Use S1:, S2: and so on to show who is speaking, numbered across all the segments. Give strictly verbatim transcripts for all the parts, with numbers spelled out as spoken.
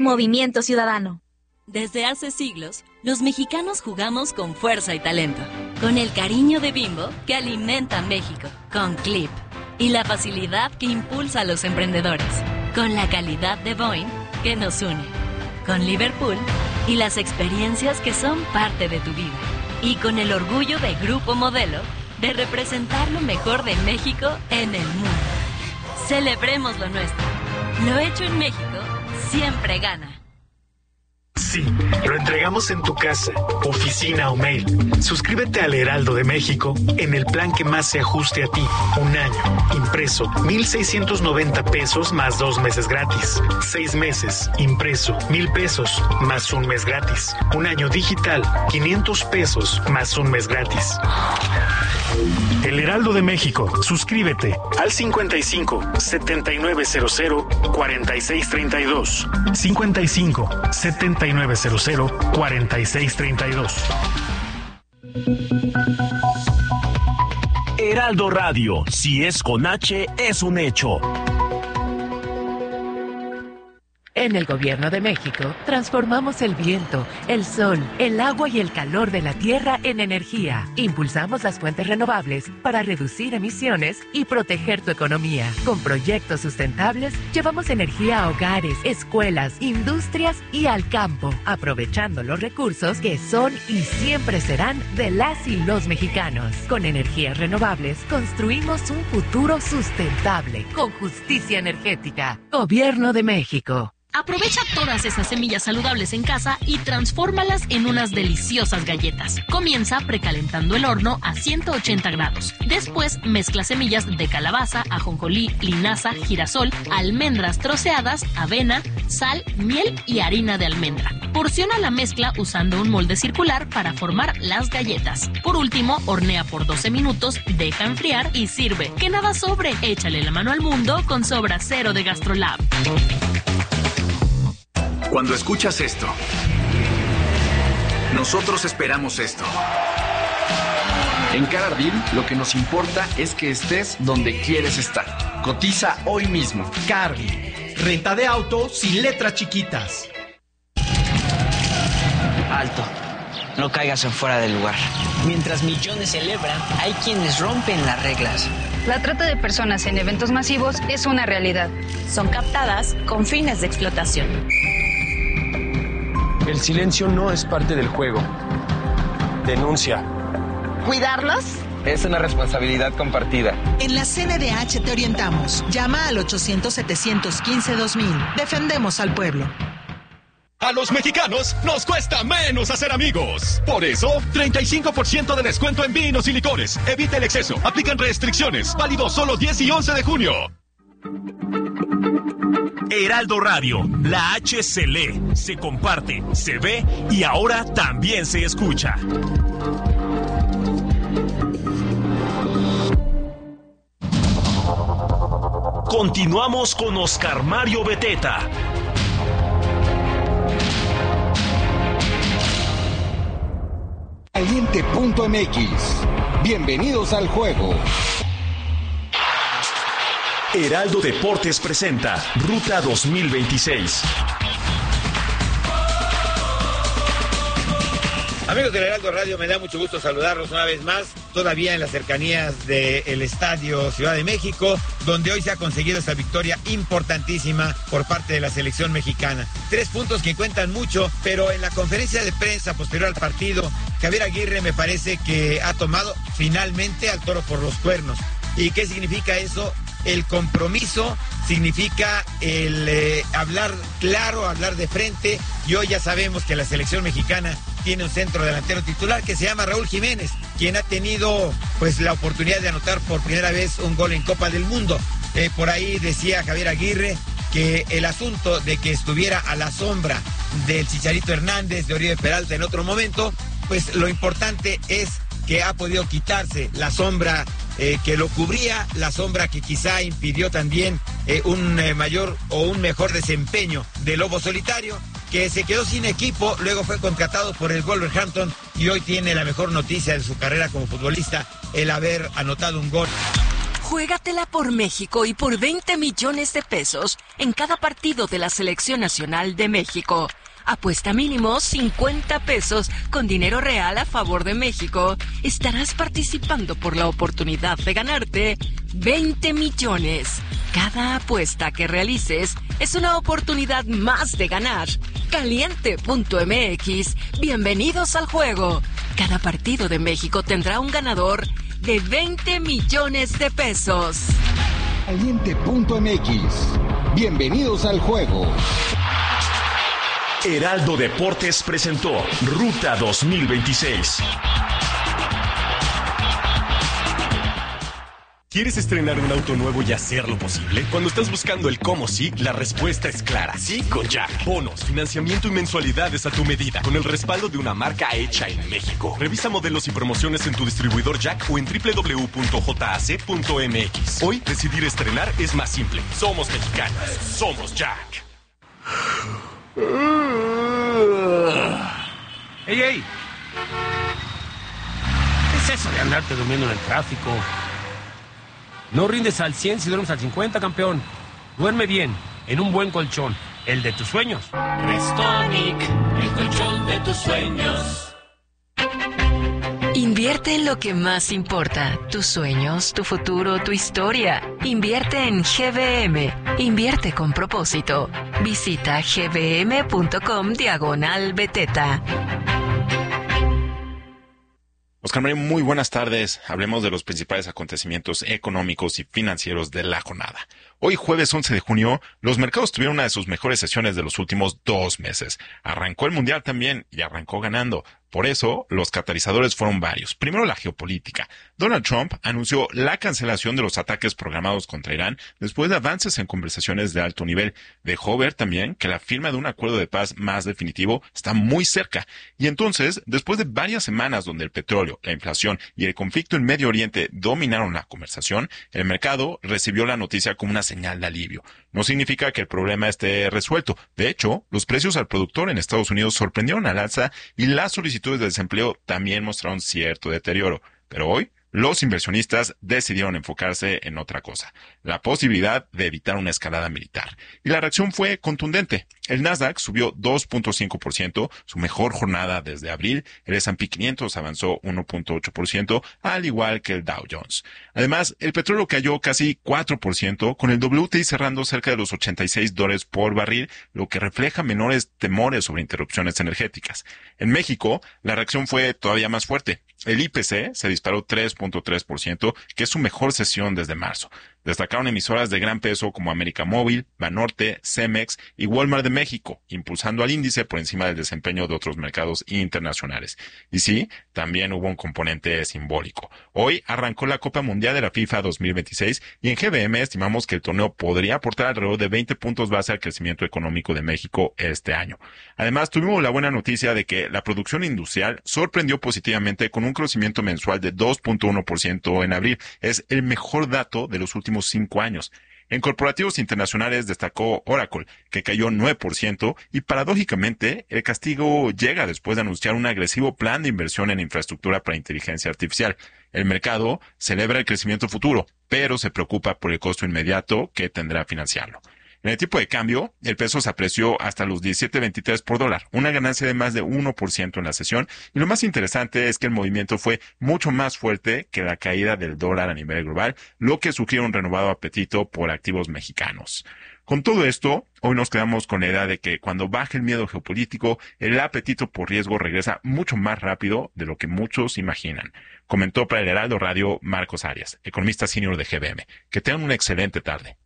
S1: Movimiento Ciudadano.
S2: Desde hace siglos, los mexicanos jugamos con fuerza y talento, con el cariño de Bimbo que alimenta a México, con Clip y la facilidad que impulsa a los emprendedores, con la calidad de Boeing que nos une, con Liverpool y las experiencias que son parte de tu vida, y con el orgullo de Grupo Modelo de representar lo mejor de México en el mundo. Celebremos lo nuestro. Lo hecho en México siempre gana.
S3: Sí, lo entregamos en tu casa, oficina o mail. Suscríbete al Heraldo de México en el plan que más se ajuste a ti. Un año, impreso, mil seiscientos noventa pesos más dos meses gratis. Seis meses, impreso, mil pesos más un mes gratis. Un año digital, quinientos pesos más un mes gratis. El Heraldo de México. Suscríbete al cincuenta y cinco, setenta y nueve cero cero, cuarenta y seis treinta y dos. cincuenta y cinco, setenta y nueve cero cero, cuarenta y seis treinta y dos.
S4: Heraldo Radio. Si es con H, es un hecho.
S5: En el Gobierno de México, transformamos el viento, el sol, el agua y el calor de la tierra en energía. Impulsamos las fuentes renovables para reducir emisiones y proteger tu economía. Con proyectos sustentables, llevamos energía a hogares, escuelas, industrias y al campo, aprovechando los recursos que son y siempre serán de las y los mexicanos. Con energías renovables, construimos un futuro sustentable, con justicia energética. Gobierno de México.
S6: Aprovecha todas esas semillas saludables en casa y transfórmalas en unas deliciosas galletas. Comienza precalentando el horno a ciento ochenta grados. Después mezcla semillas de calabaza, ajonjolí, linaza, girasol, almendras troceadas, avena, sal, miel y harina de almendra. Porciona la mezcla usando un molde circular para formar las galletas. Por último, hornea por doce minutos, deja enfriar y sirve. Que nada sobre, échale la mano al mundo con Sobra Cero de GastroLab.
S7: Cuando escuchas esto, nosotros esperamos esto. En Carardil, lo que nos importa es que estés donde quieres estar. Cotiza hoy mismo.
S8: Carardil, renta de auto sin letras chiquitas.
S9: Alto, no caigas en fuera del lugar. Mientras millones celebran, hay quienes rompen las reglas.
S10: La trata de personas en eventos masivos es una realidad.
S2: Son captadas con fines de explotación.
S11: El silencio no es parte del juego. Denuncia.
S12: ¿Cuidarlos?
S13: Es una responsabilidad compartida.
S12: En la C N D H te orientamos. Llama al ochocientos, setecientos quince, dos mil. Defendemos al pueblo.
S14: A los mexicanos nos cuesta menos hacer amigos. Por eso, treinta y cinco por ciento de descuento en vinos y licores. Evita el exceso. Aplican restricciones. Válido solo diez y once de junio.
S4: Heraldo Radio, la H se lee, se comparte, se ve y ahora también se escucha. Continuamos con Oscar Mario Beteta.
S15: Caliente punto M X. Bienvenidos al juego.
S4: Heraldo Deportes presenta Ruta dos mil veintiséis.
S16: Amigos del Heraldo Radio, me da mucho gusto saludarlos una vez más, todavía en las cercanías del Estadio Ciudad de México, donde hoy se ha conseguido esta victoria importantísima por parte de la selección mexicana. Tres puntos que cuentan mucho, pero en la conferencia de prensa posterior al partido, Javier Aguirre me parece que ha tomado finalmente al toro por los cuernos. ¿Y qué significa eso? El compromiso significa el eh, hablar claro, hablar de frente, y hoy ya sabemos que la selección mexicana tiene un centro delantero titular que se llama Raúl Jiménez, quien ha tenido pues la oportunidad de anotar por primera vez un gol en Copa del Mundo. Eh, por ahí decía Javier Aguirre que el asunto de que estuviera a la sombra del Chicharito Hernández, de Oribe Peralta en otro momento, pues lo importante es que ha podido quitarse la sombra eh, que lo cubría, la sombra que quizá impidió también eh, un eh, mayor o un mejor desempeño de Lobo Solitario, que se quedó sin equipo, luego fue contratado por el Wolverhampton y hoy tiene la mejor noticia de su carrera como futbolista, el haber anotado un gol.
S1: Juégatela por México y por veinte millones de pesos en cada partido de la Selección Nacional de México. Apuesta mínimo cincuenta pesos con dinero real a favor de México. Estarás participando por la oportunidad de ganarte veinte millones. Cada apuesta que realices es una oportunidad más de ganar. Caliente punto m x. Bienvenidos al juego. Cada partido de México tendrá un ganador de veinte millones de pesos.
S15: Caliente punto m x. Bienvenidos al juego.
S4: Heraldo Deportes presentó Ruta dos mil veintiséis.
S17: ¿Quieres estrenar un auto nuevo y hacerlo posible? Cuando estás buscando el cómo sí, la respuesta es clara. Sí con Jack. Bonos, financiamiento y mensualidades a tu medida, con el respaldo de una marca hecha en México. Revisa modelos y promociones en tu distribuidor Jack o en doble u doble u doble u punto j a c punto m x. Hoy, decidir estrenar es más simple. Somos mexicanos. Somos Jack.
S18: ¡Ey, ey! ¿Qué es eso de andarte durmiendo en el tráfico? No rindes al cien si duermes al cincuenta, campeón. Duerme bien, en un buen colchón, el de tus sueños.
S19: Restonic, el colchón de tus sueños.
S2: Invierte en lo que más importa, tus sueños, tu futuro, tu historia. Invierte en G B M. Invierte con propósito. Visita gbm.com diagonal beteta.
S20: Oscar Mario, muy buenas tardes. Hablemos de los principales acontecimientos económicos y financieros de la jornada. Hoy, jueves once de junio, los mercados tuvieron una de sus mejores sesiones de los últimos dos meses. Arrancó el Mundial también y arrancó ganando. Por eso, los catalizadores fueron varios. Primero, la geopolítica. Donald Trump anunció la cancelación de los ataques programados contra Irán después de avances en conversaciones de alto nivel. Dejó ver también que la firma de un acuerdo de paz más definitivo está muy cerca. Y entonces, después de varias semanas donde el petróleo, la inflación y el conflicto en Medio Oriente dominaron la conversación, el mercado recibió la noticia como una señal de alivio. No significa que el problema esté resuelto. De hecho, los precios al productor en Estados Unidos sorprendieron al alza y las solicitudes de desempleo también mostraron cierto deterioro. Pero hoy, los inversionistas decidieron enfocarse en otra cosa, la posibilidad de evitar una escalada militar. Y la reacción fue contundente. El Nasdaq subió dos punto cinco por ciento, su mejor jornada desde abril. El ese and pe quinientos avanzó uno punto ocho por ciento, al igual que el Dow Jones. Además, el petróleo cayó casi cuatro por ciento, con el W T I cerrando cerca de los ochenta y seis dólares por barril, lo que refleja menores temores sobre interrupciones energéticas. En México, la reacción fue todavía más fuerte. El I P C se disparó tres punto tres por ciento, que es su mejor sesión desde marzo. Destacaron emisoras de gran peso como América Móvil, Banorte, Cemex y Walmart de México, impulsando al índice por encima del desempeño de otros mercados internacionales. Y sí, también hubo un componente simbólico. Hoy arrancó la Copa Mundial de la FIFA dos mil veintiséis y en G B M estimamos que el torneo podría aportar alrededor de veinte puntos base al crecimiento económico de México este año. Además, tuvimos la buena noticia de que la producción industrial sorprendió positivamente con un crecimiento mensual de dos punto uno por ciento en abril. Es el mejor dato de los últimos cinco años. En corporativos internacionales destacó Oracle, que cayó nueve por ciento, y paradójicamente el castigo llega después de anunciar un agresivo plan de inversión en infraestructura para inteligencia artificial. El mercado celebra el crecimiento futuro, pero se preocupa por el costo inmediato que tendrá financiarlo. En el tipo de cambio, el peso se apreció hasta los diecisiete veintitrés por dólar, una ganancia de más de uno por ciento en la sesión, y lo más interesante es que el movimiento fue mucho más fuerte que la caída del dólar a nivel global, lo que sugiere un renovado apetito por activos mexicanos. Con todo esto, hoy nos quedamos con la idea de que cuando baja el miedo geopolítico, el apetito por riesgo regresa mucho más rápido de lo que muchos imaginan. Comentó para el Heraldo Radio Marcos Arias, economista senior de G B M. Que tengan una excelente tarde.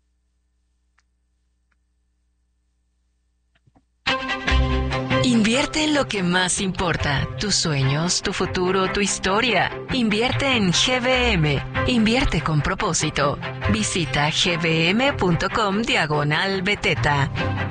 S2: Invierte en lo que más importa, tus sueños, tu futuro, tu historia. Invierte en G B M. Invierte con propósito. Visita gbm.com diagonal beteta.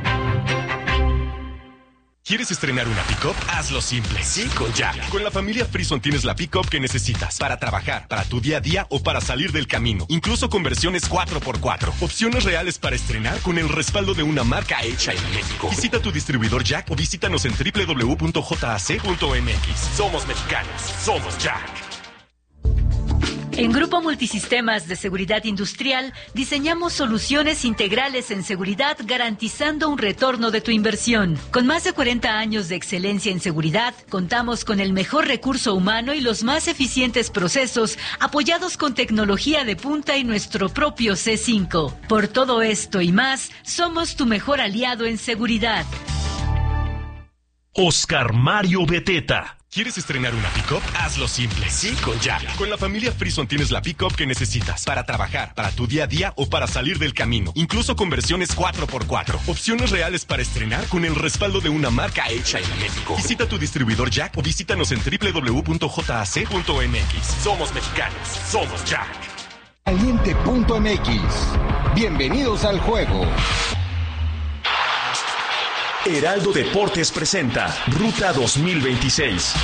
S17: ¿Quieres estrenar una pick-up? Hazlo simple. Sí, con Jack. Con la familia Frison tienes la pick-up que necesitas para trabajar, para tu día a día o para salir del camino. Incluso con versiones cuatro por cuatro. Opciones reales para estrenar con el respaldo de una marca hecha en México. Visita tu distribuidor Jack o visítanos en doble u doble u doble u punto j a c punto m x. Somos mexicanos. Somos Jack.
S21: En Grupo Multisistemas de Seguridad Industrial diseñamos soluciones integrales en seguridad garantizando un retorno de tu inversión. Con más de cuarenta años de excelencia en seguridad, contamos con el mejor recurso humano y los más eficientes procesos apoyados con tecnología de punta y nuestro propio C cinco. Por todo esto y más, somos tu mejor aliado en seguridad.
S4: Oscar Mario Beteta.
S17: ¿Quieres estrenar una pick-up? Hazlo simple. Sí, con Jack. Con la familia Frison tienes la pick-up que necesitas para trabajar, para tu día a día o para salir del camino. Incluso con versiones cuatro por cuatro. Opciones reales para estrenar con el respaldo de una marca hecha en México. Visita tu distribuidor Jack o visítanos en doble u doble u doble u punto j a c punto m x. Somos mexicanos. Somos Jack.
S15: Caliente punto m x. Bienvenidos al juego.
S4: Heraldo Deportes presenta Ruta dos mil veintiséis.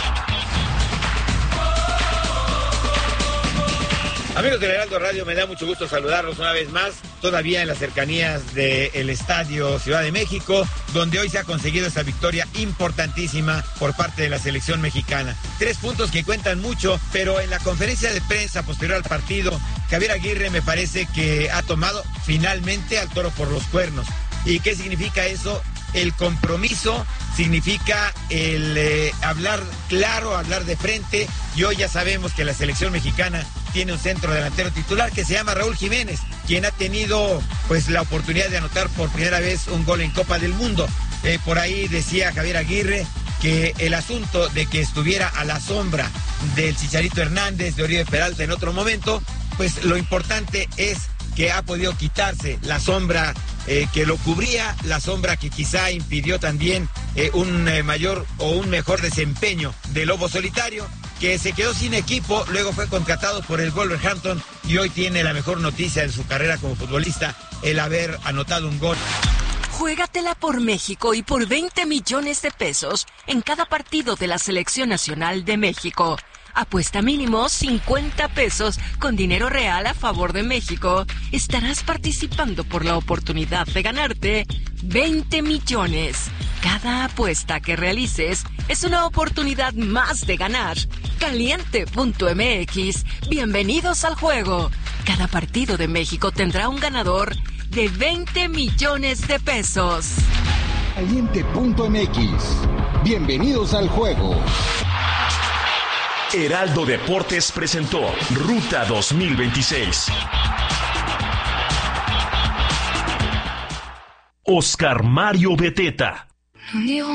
S16: Amigos del Heraldo Radio, me da mucho gusto saludarlos una vez más, todavía en las cercanías del Estadio Ciudad de México, donde hoy se ha conseguido esa victoria importantísima por parte de la selección mexicana. Tres puntos que cuentan mucho, pero en la conferencia de prensa posterior al partido, Javier Aguirre me parece que ha tomado finalmente al toro por los cuernos. ¿Y qué significa eso? El compromiso significa el eh, hablar claro, hablar de frente, y hoy ya sabemos que la selección mexicana tiene un centro delantero titular que se llama Raúl Jiménez, quien ha tenido pues la oportunidad de anotar por primera vez un gol en Copa del Mundo. Eh, por ahí decía Javier Aguirre que el asunto de que estuviera a la sombra del Chicharito Hernández, de Oribe Peralta en otro momento, pues lo importante es que ha podido quitarse la sombra eh, que lo cubría, la sombra que quizá impidió también eh, un eh, mayor o un mejor desempeño de Lobo Solitario, que se quedó sin equipo, luego fue contratado por el Wolverhampton y hoy tiene la mejor noticia de su carrera como futbolista, el haber anotado un gol.
S1: Juégatela por México y por veinte millones de pesos en cada partido de la Selección Nacional de México. Apuesta mínimo cincuenta pesos con dinero real a favor de México. Estarás participando por la oportunidad de ganarte veinte millones. Cada apuesta que realices es una oportunidad más de ganar. Caliente punto m x. Bienvenidos al juego. Cada partido de México tendrá un ganador de veinte millones de pesos.
S15: Caliente punto m x. Bienvenidos al juego.
S4: Heraldo Deportes presentó Ruta dos mil veintiséis. Oscar Mario Beteta.